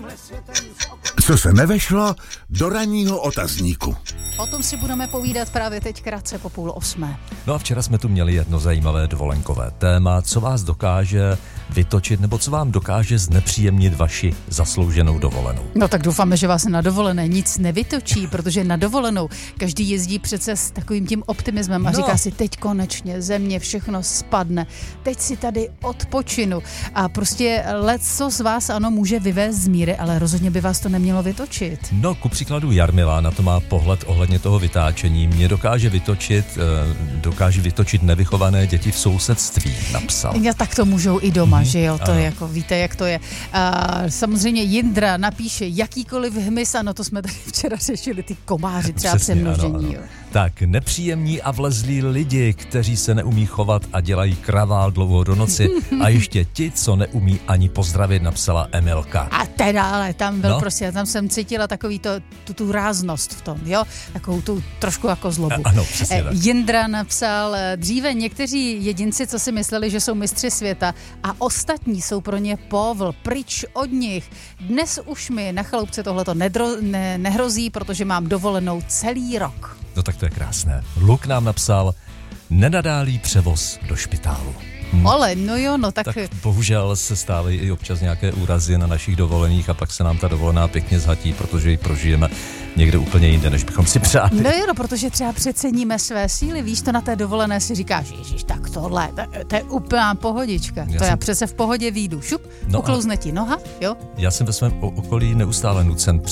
Co se nevešlo do ranního otazníku. O tom si budeme povídat právě teď krátce po 7:30. No a včera jsme tu měli jedno zajímavé dovolenkové téma, co vás dokáže vytočit nebo co vám dokáže znepříjemnit vaši zaslouženou dovolenou. No tak doufáme, že vás na dovolené nic nevytočí, protože na dovolenou každý jezdí přece s takovým tím optimismem a říká si, teď konečně ze mě všechno spadne, teď si tady odpočinu a prostě lecco z vás ano může vyvést z míry, ale rozhodně by vás to nemělo vytočit. No, ku příkladu Jarmila na to má pohled ohledně toho vytáčení. Mě dokáže vytočit nevychované děti v sousedství, napsal. Ja, tak to můžou i doma, že jo, to je jako, víte, jak to je. Samozřejmě Jindra napíše jakýkoliv hmyz, ano, to jsme tady včera řešili, ty komáři třeba přemnožení. Tak, nepříjemní a vlezlí lidi, kteří se neumí chovat a dělají kravál dlouho do noci a ještě ti, co neumí ani pozdravit, napsala Emilka. A teda, ale tam byl prostě, tam jsem cítila takový tu ráznost v tom, jo, takovou tu trošku jako zlobu. Ano, přesně tak. Jindra napsal, dříve někteří jedinci, co si mysleli, že jsou mistři světa a ostatní jsou pro ně povl, pryč od nich. Dnes už mi na chaloupce tohleto nehrozí, protože mám dovolenou celý rok. No tak to je krásné. Luk nám napsal nenadálý převoz do špitálu. Ale, no jo, no tak bohužel se stávají i občas nějaké úrazy na našich dovolených a pak se nám ta dovolená pěkně zhatí, protože ji prožijeme někde úplně jinde, než bychom si přáli. No jo, no, protože třeba přeceníme své síly, víš, to na té dovolené si říkáš, ježiš, tak tohle, to je úplná pohodička. Já přece v pohodě vyjdu, šup, uklouzne ti noha, jo? Já jsem ve svém okolí neustále nucen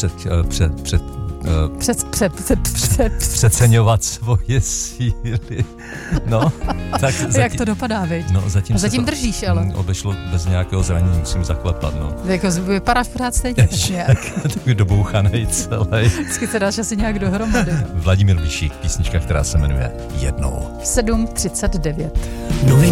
přeceňovat svoje síly. No, tak jak to dopadá, viď? No, zatím držíš, ale. Obešlo bez nějakého zranění, musím zaklepat, no. Jako vypadáš pořád stejně. Takový dobouchanej celý. Vždycky se dáš asi nějak dohromady. Vladimír Bišík, písnička, která se jmenuje Jednou. 7:39.